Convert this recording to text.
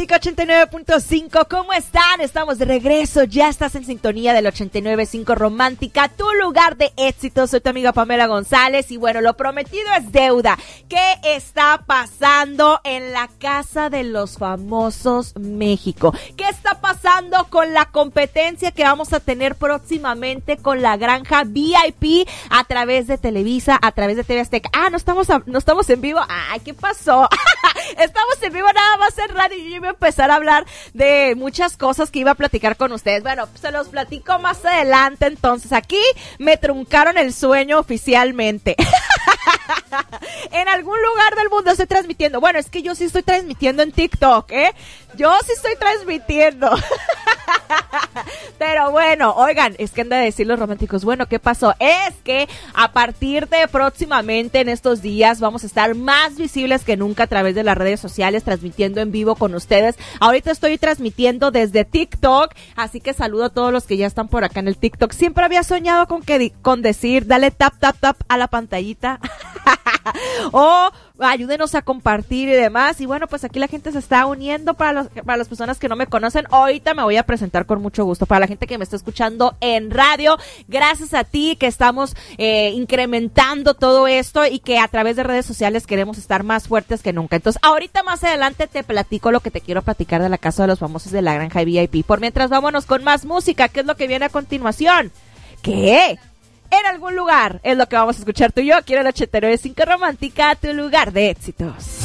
Romántica 89.5, ¿cómo están? Estamos de regreso, ya estás en sintonía del 89.5 Romántica, tu lugar de éxito. Soy tu amiga Pamela González y bueno, lo prometido es deuda. ¿Qué está pasando en la Casa de los Famosos México? ¿Qué está pasando con la competencia que vamos a tener próximamente con la Granja VIP a través de Televisa, a través de TV Azteca? No estamos en vivo. Ay, ¿qué pasó? Estamos en vivo nada más en radio y yo iba a empezar a hablar de muchas cosas que iba a platicar con ustedes. Bueno, se los platico más adelante. Entonces, aquí me truncaron el sueño oficialmente. En algún lugar del mundo estoy transmitiendo. Bueno, es que yo sí estoy transmitiendo en TikTok, Yo sí estoy transmitiendo. Pero bueno, oigan, es que han de decir los románticos, bueno, ¿qué pasó? Es que a partir de próximamente en estos días vamos a estar más visibles que nunca a través de las redes sociales, transmitiendo en vivo con ustedes. Ahorita estoy transmitiendo desde TikTok, así que saludo a todos los que ya están por acá en el TikTok. Siempre había soñado con decir, dale tap, tap, tap a la pantallita. O ayúdenos a compartir y demás. Y bueno, pues aquí la gente se está uniendo. Para las personas que no me conocen, ahorita me voy a presentar con mucho gusto. Para la gente que me está escuchando en radio, gracias a ti que estamos incrementando todo esto y que a través de redes sociales queremos estar más fuertes que nunca. Entonces, ahorita más adelante te platico lo que te quiero platicar de la Casa de los Famosos de la Granja VIP. Por mientras, vámonos con más música. ¿Qué es lo que viene a continuación? ¿Qué? En algún lugar es lo que vamos a escuchar tú y yo aquí en el 89.5 Romántica, tu lugar de éxitos.